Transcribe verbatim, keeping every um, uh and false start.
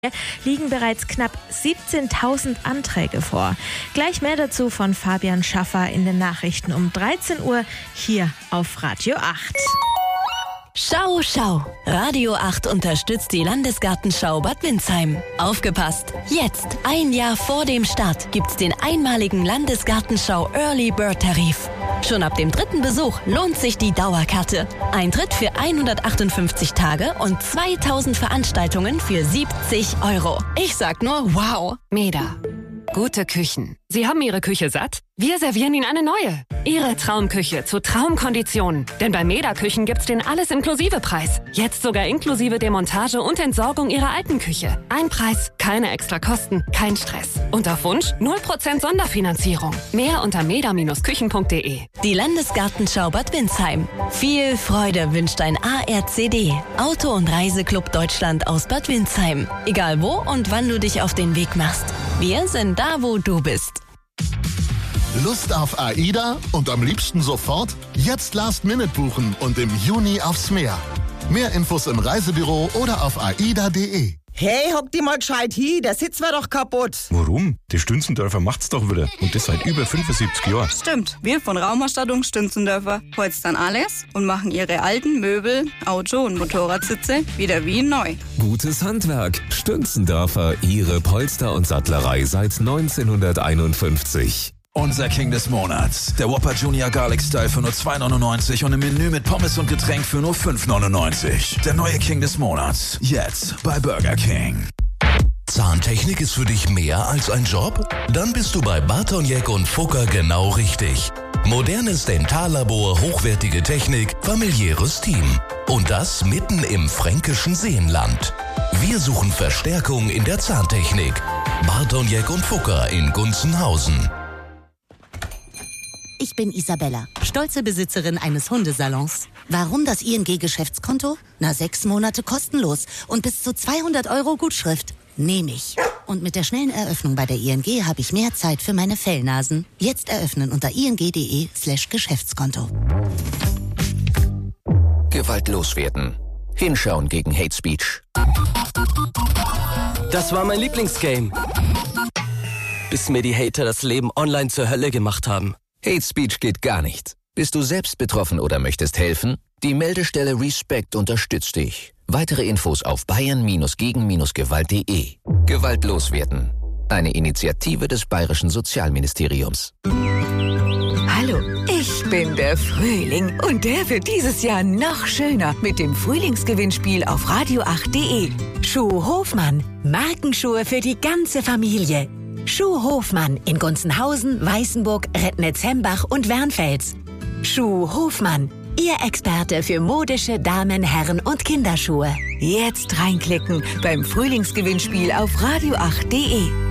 liegen bereits knapp siebzehntausend Anträge vor. Gleich mehr dazu von Fabian Schaffer in den Nachrichten um dreizehn Uhr hier auf Radio acht. Schau, schau! Radio acht unterstützt die Landesgartenschau Bad Windsheim. Aufgepasst! Jetzt, ein Jahr vor dem Start, gibt's den einmaligen Landesgartenschau Early Bird Tarif. Schon ab dem dritten Besuch lohnt sich die Dauerkarte. Eintritt für hundertachtundfünfzig Tage und zweitausend Veranstaltungen für siebzig Euro. Ich sag nur wow! Meda. Gute Küchen. Sie haben Ihre Küche satt? Wir servieren Ihnen eine neue. Ihre Traumküche zu Traumkonditionen. Denn bei Meda Küchen gibt's den Alles-Inklusive-Preis. Jetzt sogar inklusive Demontage und Entsorgung Ihrer alten Küche. Ein Preis, keine extra Kosten, kein Stress. Und auf Wunsch null Prozent Sonderfinanzierung. Mehr unter meda Bindestrich küchen punkt de. Die Landesgartenschau Bad Windsheim. Viel Freude wünscht ein A R C D. Auto- und Reiseclub Deutschland aus Bad Windsheim. Egal wo und wann du dich auf den Weg machst. Wir sind da, wo du bist. Lust auf AIDA und am liebsten sofort? Jetzt Last Minute buchen und im Juni aufs Meer. Mehr Infos im Reisebüro oder auf aida punkt de. Hey, hock die mal gescheit hin, der Sitz wär doch kaputt. Warum? Die Stünzendörfer macht's doch wieder. Und das seit über fünfundsiebzig Jahren. Stimmt, wir von Raumausstattung Stünzendörfer holzen dann alles und machen ihre alten Möbel, Auto- und Motorradsitze wieder wie neu. Gutes Handwerk. Stünzendörfer, Ihre Polster- und Sattlerei seit neunzehnhunderteinundfünfzig. Unser King des Monats. Der Whopper Junior Garlic Style für nur zwei neunundneunzig und im Menü mit Pommes und Getränk für nur fünf neunundneunzig. Der neue King des Monats. Jetzt bei Burger King. Zahntechnik ist für dich mehr als ein Job? Dann bist du bei Bartoniek und Fucker genau richtig. Modernes Dentallabor, hochwertige Technik, familiäres Team. Und das mitten im fränkischen Seenland. Wir suchen Verstärkung in der Zahntechnik. Bartoniek und Fucker in Gunzenhausen. Ich bin Isabella, stolze Besitzerin eines Hundesalons. Warum das I N G-Geschäftskonto? Na, sechs Monate kostenlos und bis zu zweihundert Euro Gutschrift. Nehme ich. Und mit der schnellen Eröffnung bei der I N G habe ich mehr Zeit für meine Fellnasen. Jetzt eröffnen unter ing.de slash Geschäftskonto. Gewaltlos werden. Hinschauen gegen Hate Speech. Das war mein Lieblingsgame. Bis mir die Hater das Leben online zur Hölle gemacht haben. Hate Speech geht gar nicht. Bist du selbst betroffen oder möchtest helfen? Die Meldestelle Respect unterstützt dich. Weitere Infos auf bayern gegen gewalt punkt de. Gewaltlos werden. Eine Initiative des Bayerischen Sozialministeriums. Hallo, ich bin der Frühling und der wird dieses Jahr noch schöner mit dem Frühlingsgewinnspiel auf radio acht punkt de. Schuh Hofmann. Markenschuhe für die ganze Familie. Schuh Hofmann in Gunzenhausen, Weißenburg, Rednitz-Hembach und Wernfels. Schuh Hofmann, Ihr Experte für modische Damen-, Herren- und Kinderschuhe. Jetzt reinklicken beim Frühlingsgewinnspiel auf radio acht punkt de.